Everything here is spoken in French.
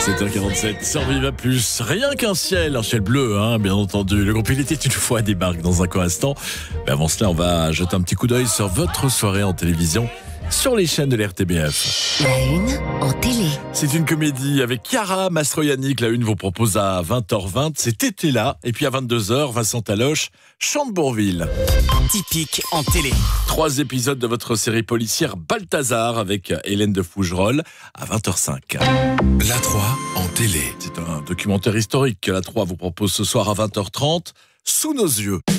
7h47, Survive à plus. Rien qu'un ciel, un ciel bleu, bien entendu. Le groupe Il était une fois débarque dans un court instant. Mais avant cela, on va jeter un petit coup d'œil sur votre soirée en télévision sur les chaînes de l'RTBF. La une en télé. C'est une comédie avec Chiara Mastroianni que la une vous propose à 20h20. C'est Tété là. Et puis à 22h, Vincent Taloche chante Bourville. Typique en télé. 3 épisodes de votre série policière Balthazar avec Hélène de Fougerolles à 20h05. La 3 en télé. C'est un documentaire historique que la 3 vous propose ce soir à 20h30. Sous nos yeux.